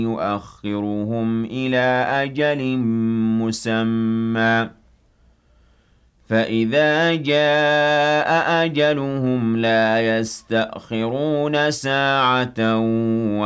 يؤخرهم إلى أجل مسمى فإذا جاء أجلهم لا يستأخرون ساعة